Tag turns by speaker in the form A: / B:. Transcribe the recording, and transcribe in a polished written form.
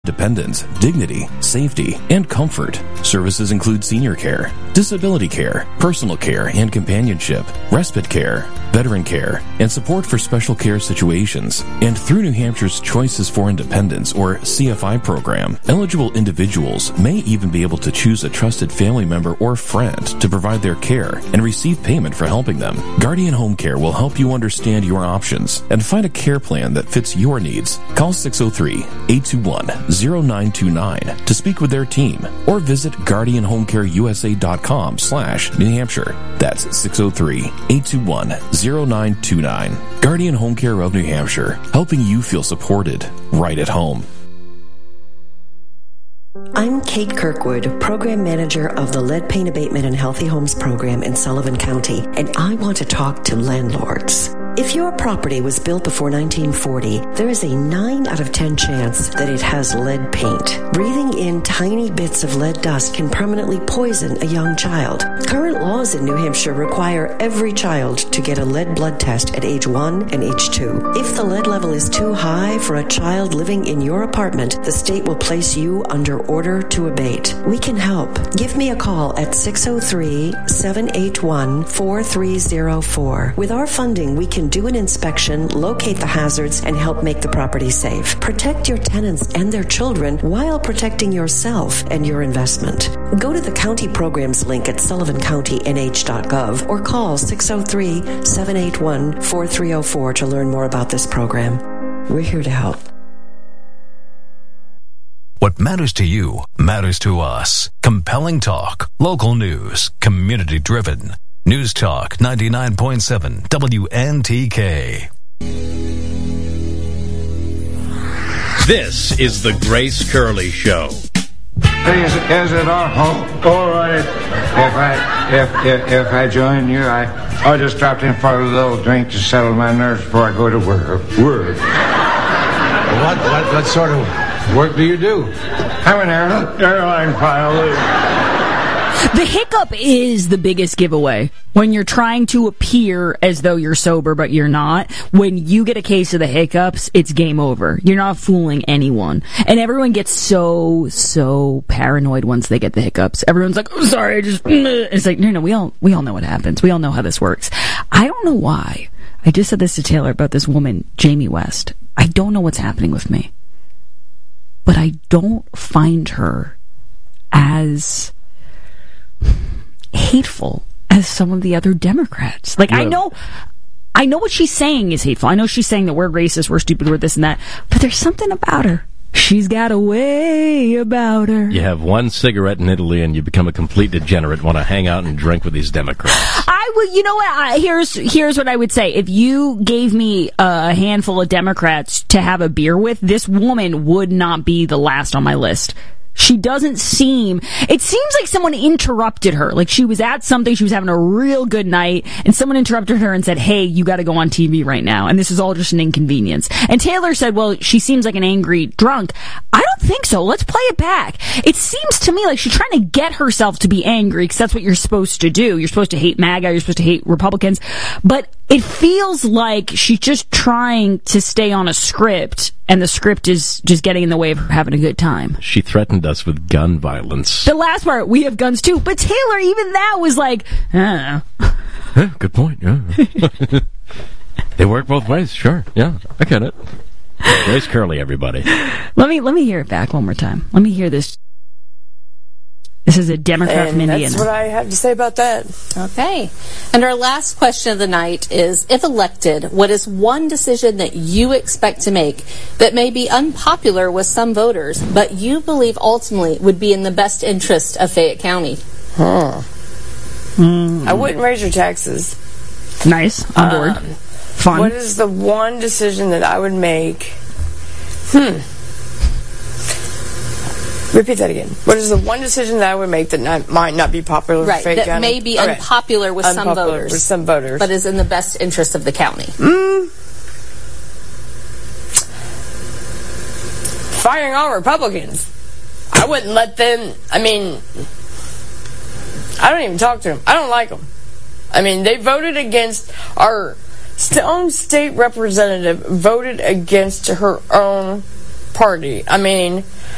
A: independence, dignity, safety, and comfort. Services include senior care, disability care, personal care and companionship, respite care, veteran care, and support for special care situations. And through New Hampshire's Choices for Independence, or CFI program, eligible individuals may even be able to choose a trusted family member or friend to provide their care and receive payment for helping them. Guardian Home Care will help you understand your options and find a care plan that fits your needs. Call 603-821-0929 to speak with their team, or visit guardianhomecareusa.com/New Hampshire. That's 603-821-0929. Guardian Home Care of New Hampshire, helping you feel supported right at home.
B: I'm Kate Kirkwood, Program Manager of the Lead Paint Abatement and Healthy Homes Program in Sullivan County, and I want to talk to landlords. If your property was built before 1940, there is a 9 out of 10 chance that it has lead paint. Breathing in tiny bits of lead dust can permanently poison a young child. Current laws in New Hampshire require every child to get a lead blood test at age 1 and age 2. If the lead level is too high for a child living in your apartment, the state will place you under order to abate. We can help. Give me a call at 603-781-4304. With our funding, we can do an inspection, locate the hazards, and help make the property safe. Protect your tenants and their children while protecting yourself and your investment. Go to the county programs link at sullivancountynh.gov or call 603-781-4304 to learn more about this program. We're here to help.
C: What matters to you matters to us. Compelling talk, local news, community-driven. News Talk 99.7 WNTK.
D: This is the Grace Curley Show.
E: Is it all right if I join you? I just dropped in for a little drink to settle my nerves before I go to work.
F: What sort of work do you do?
E: I'm an airline pilot.
G: The hiccup is the biggest giveaway. When you're trying to appear as though you're sober, but you're not, when you get a case of the hiccups, it's game over. You're not fooling anyone. And everyone gets so paranoid once they get the hiccups. Everyone's like, oh, sorry, I just... It's like, no, we all know what happens. We all know how this works. I don't know why. I just said this to Taylor about this woman, Jamie West. I don't know what's happening with me. But I don't find her as hateful as some of the other Democrats. Like, yeah. I know what she's saying is hateful. I know she's saying that we're racist, we're stupid, we're this and that. But there's something about her. She's got a way about her.
D: You have one cigarette in Italy and you become a complete degenerate, want to hang out and drink with these Democrats.
G: You know what? Here's what I would say. If you gave me a handful of Democrats to have a beer with, this woman would not be the last on my list. She doesn't seem... It seems like someone interrupted her. Like, she was at something, she was having a real good night, and someone interrupted her and said, hey, you gotta go on TV right now, and this is all just an inconvenience. And Taylor said, well, she seems like an angry drunk. I don't think so. Let's play it back. It seems to me like she's trying to get herself to be angry, because that's what you're supposed to do. You're supposed to hate MAGA, you're supposed to hate Republicans. But it feels like she's just trying to stay on a script, and the script is just getting in the way of her having a good time.
D: She threatened us with gun violence.
G: The last part, we have guns too. But Taylor, even that was like,
D: Yeah, good point, yeah. They work both ways, sure. Yeah, I get it. Grace Curley, everybody.
G: Let me hear it back one more time. Let me hear this. This is a Democrat from Indiana.
H: That's what I have to say about that.
I: Okay. And our last question of the night is, if elected, what is one decision that you expect to make that may be unpopular with some voters, but you believe ultimately would be in the best interest of Fayette County?
H: I wouldn't raise your taxes.
G: Nice. On board. Fun.
H: What is the one decision that I would make? Repeat that again. What is the one decision that I would make that might not be popular with Fayette County?
I: That may be unpopular with some voters.
H: With some voters.
I: But is in the best interest of the county.
H: Firing all Republicans. I wouldn't let them, I don't even talk to them. I don't like them. They voted against our own state representative, voted against her own party.